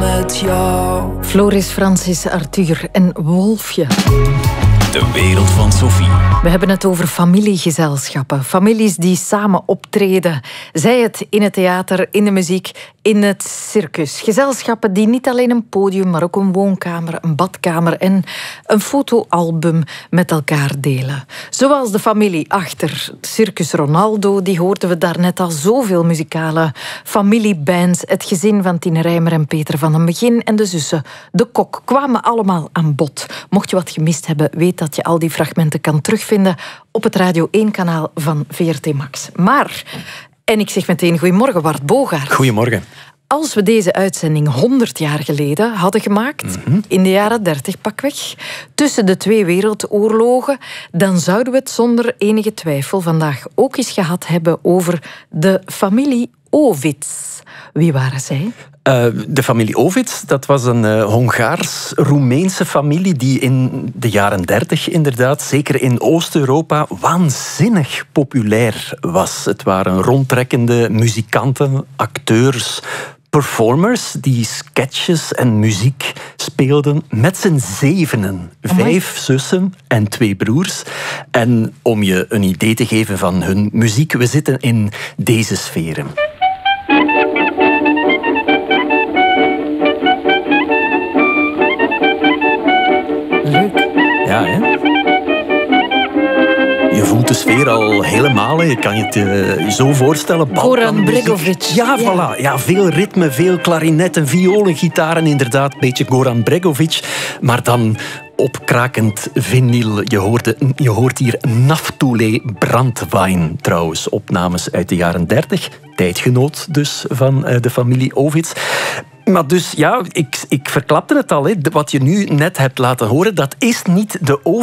met jou. Floris, Francis, Arthur en Wolfje. De wereld van Sophie. We hebben het over familiegezelschappen. Families die samen optreden. Zij het in het theater, in de muziek, in het circus. Gezelschappen die niet alleen een podium, maar ook een woonkamer, een badkamer en een fotoalbum met elkaar delen. Zoals de familie achter Circus Ronaldo, die hoorden we daarnet al. Zoveel muzikale familiebands. Het gezin van Tine Rijmer en Peter van den Begin en de zussen De Kok kwamen allemaal aan bod. Mocht je wat gemist hebben, weet dat je al die fragmenten kan terugvinden op het Radio 1-kanaal van VRT Max. Maar, en ik zeg meteen goedemorgen, Wart Bogaert. Goedemorgen. Als we deze uitzending 100 jaar geleden hadden gemaakt, in de jaren 30 pakweg, tussen de 2 wereldoorlogen, dan zouden we het zonder enige twijfel vandaag ook eens gehad hebben over de familie Ovits. Wie waren zij? De familie Ovits, dat was een Hongaars-Roemeense familie die in de jaren 30 inderdaad, zeker in Oost-Europa, waanzinnig populair was. Het waren rondtrekkende muzikanten, acteurs, performers die sketches en muziek speelden met z'n 7. 5 zussen en 2 broers. En om je een idee te geven van hun muziek, we zitten in deze sferen. Ja, hè? Je voelt de sfeer al helemaal. Hè. Je kan je het zo voorstellen. Goran Bregovic. Ja, voilà. Ja, veel ritme, veel klarinetten, violen, gitaren. Inderdaad, een beetje Goran Bregovic. Maar dan opkrakend vinyl. Je hoort hier Naftule Brandwein trouwens. Opnames uit de jaren 30. Tijdgenoot dus van de familie Ovits. Maar dus, ja, ik verklapte het al. Hè. Wat je nu net hebt laten horen, dat is niet de